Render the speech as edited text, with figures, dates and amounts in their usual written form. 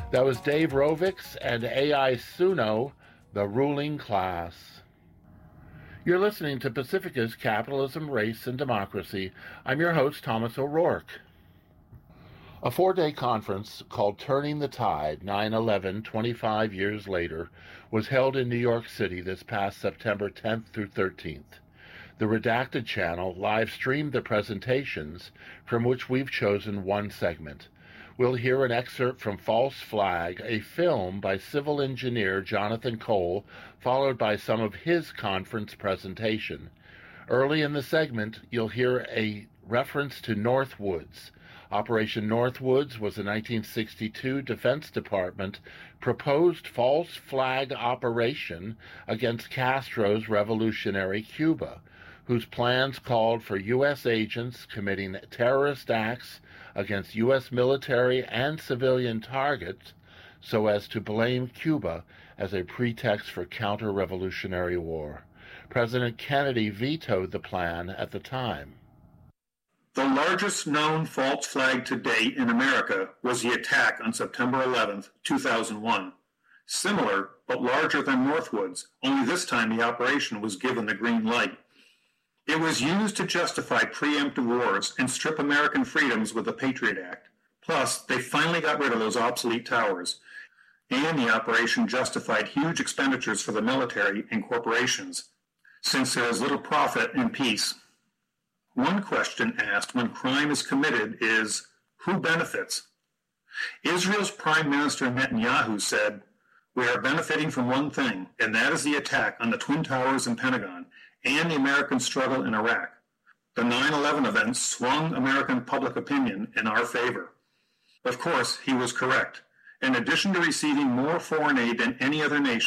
That was Dave Rovics and AI Suno, The Ruling Class. You're listening to Pacifica's Capitalism, Race, and Democracy. I'm your host, Thomas O'Rourke. A 4-day conference called Turning the Tide, 9/11, 25 years later, was held in New York City this past September 10th through 13th. The Redacted channel live-streamed the presentations, from which we've chosen one segment. We'll hear an excerpt from False Flag, a film by civil engineer Jonathan Cole, followed by some of his conference presentation. Early in the segment, you'll hear a reference to Northwoods. Operation Northwoods was a 1962 Defense Department proposed false flag operation against Castro's revolutionary Cuba, whose plans called for U.S. agents committing terrorist acts against U.S. military and civilian targets so as to blame Cuba as a pretext for counter-revolutionary war. President Kennedy vetoed the plan at the time. The largest known false flag to date in America was the attack on September 11, 2001. Similar, but larger than Northwoods, only this time the operation was given the green light. It was used to justify preemptive wars and strip American freedoms with the Patriot Act. Plus, they finally got rid of those obsolete towers. And the operation justified huge expenditures for the military and corporations, since there is little profit in peace. One question asked when crime is committed is, who benefits? Israel's Prime Minister Netanyahu said, "We are benefiting from one thing, and that is the attack on the Twin Towers and Pentagon, and the American struggle in Iraq. The 9/11 events swung American public opinion in our favor." Of course, he was correct. In addition to receiving more foreign aid than any other nation,